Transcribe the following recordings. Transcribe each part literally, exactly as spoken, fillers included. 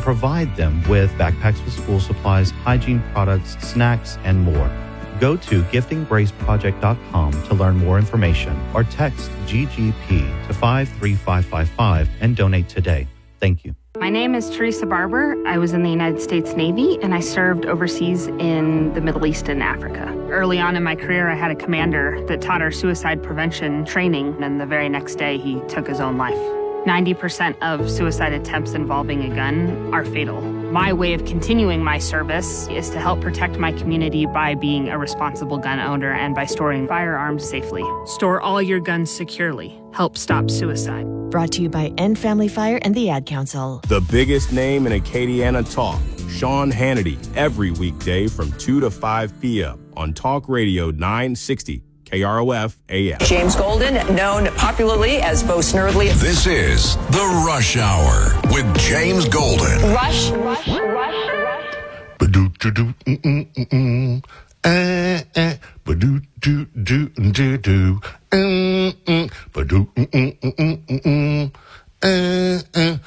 provide them with backpacks with school supplies, hygiene products, snacks, and more. Go to gifting grace project dot com to learn more information or text G G P to five three five five five and donate today. Thank you. My name is Teresa Barber. I was in the United States Navy and I served overseas in the Middle East and Africa. Early on in my career, I had a commander that taught our suicide prevention training, and the very next day he took his own life. ninety percent of suicide attempts involving a gun are fatal. My way of continuing my service is to help protect my community by being a responsible gun owner and by storing firearms safely. Store all your guns securely. Help stop suicide. Brought to you by End Family Fire and the Ad Council. The biggest name in Acadiana talk, Sean Hannity, every weekday from two to five p.m. on Talk Radio nine sixty. K R O F A M. James Golden, known popularly as Bo Snerdley. This is The Rush Hour with James Golden. Rush, rush, rush, rush. Ba-do-do-do, mm-mm-mm-mm. Eh, eh. Ba-do-do-do-do-do. Mm-mm. Ba-do-mm-mm-mm-mm-mm. Eh, eh.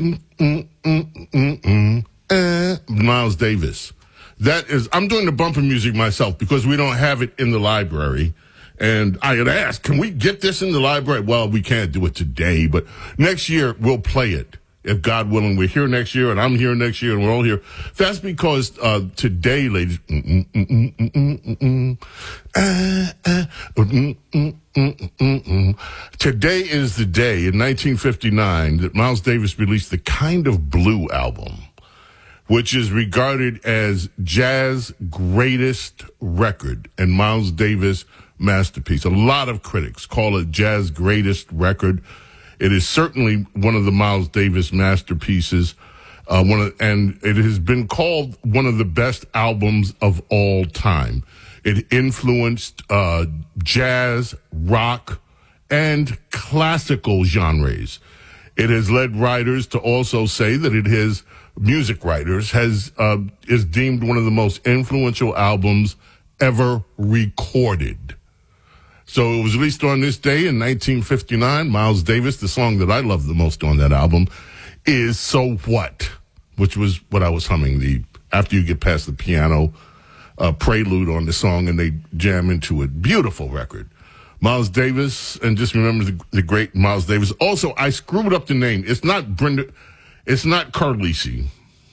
Ba-do-mm-mm-mm-mm. Eh. Miles Davis. That is, I'm doing the bumper music myself because we don't have it in the library. And I had asked, can we get this in the library? Well, we can't do it today, but next year we'll play it. If God willing, we're here next year and I'm here next year and we're all here. That's because uh, today, ladies, mm, mm, mm, mm, mm, mm, uh, uh, mm, mm, mm, mm, mm. Today is the day in nineteen fifty-nine that Miles Davis released the Kind of Blue album, which is regarded as jazz greatest record and Miles Davis masterpiece. A lot of critics call it jazz greatest record. It is certainly one of the Miles Davis masterpieces. Uh, one of, and it has been called one of the best albums of all time. It influenced uh, jazz, rock, and classical genres. It has led writers to also say that it has music writers has uh, is deemed one of the most influential albums ever recorded. So it was released on this day in nineteen fifty-nine. Miles Davis, the song that I love the most on that album is So What, which was what I was humming the after you get past the piano uh, prelude on the song and they jam into it. Beautiful record. Miles Davis, and just remember the, the great Miles Davis. Also, I screwed up the name. It's not Brenda, it's not Carlisi.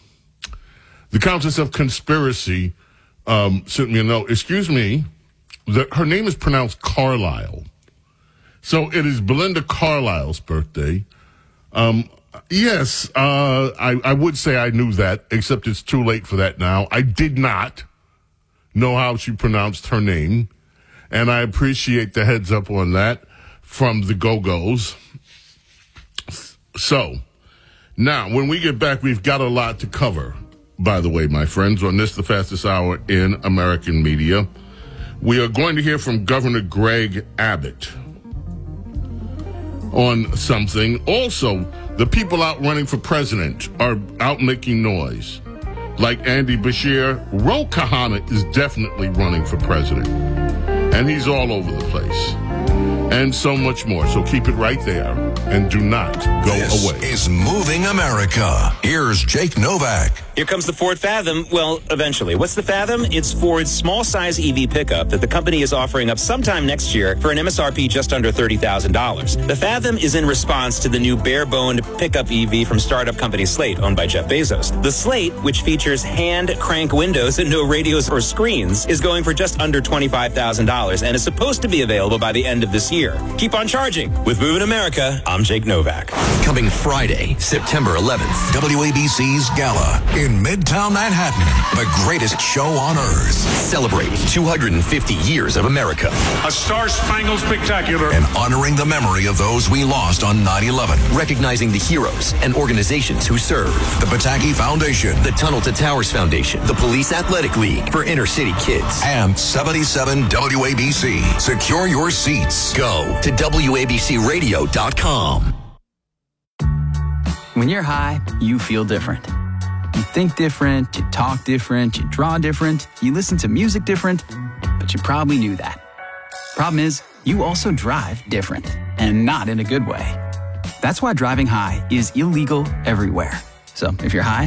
The Countess of Conspiracy um, sent me a note. Excuse me. The, her name is pronounced Carlisle. So it is Belinda Carlisle's birthday. Um, yes, uh, I, I would say I knew that, except it's too late for that now. I did not know how she pronounced her name, and I appreciate the heads up on that from the Go-Go's. So, now, when we get back, we've got a lot to cover, by the way, my friends, on this, the fastest hour in American media. We are going to hear from Governor Greg Abbott on something. Also, the people out running for president are out making noise. Like Andy Bashir, Ro Khanna is definitely running for president. And he's all over the place. And so much more. So keep it right there and do not go this away. This is Moving America. Here's Jake Novak. Here comes the Ford Fathom. Well, eventually. What's the Fathom? It's Ford's small-size E V pickup that the company is offering up sometime next year for an M S R P just under thirty thousand dollars. The Fathom is in response to the new bare-boned pickup E V from startup company Slate, owned by Jeff Bezos. The Slate, which features hand-crank windows and no radios or screens, is going for just under twenty-five thousand dollars and is supposed to be available by the end of this year. Keep on charging. With Moving America, I'm Jake Novak. Coming Friday, September eleventh, W A B C's Gala in Midtown Manhattan. The greatest show on earth. Celebrate two hundred fifty years of America. A star-spangled spectacular. And honoring the memory of those we lost on nine eleven. Recognizing the heroes and organizations who serve. The Pataki Foundation. The Tunnel to Towers Foundation. The Police Athletic League for inner city kids. And seventy-seven W A B C. Secure your seats. Go to W A B C radio dot com. When you're high, you feel different. You think different, you talk different, you draw different, you listen to music different, but you probably knew that. Problem is, you also drive different, and not in a good way. That's why driving high is illegal everywhere. So if you're high,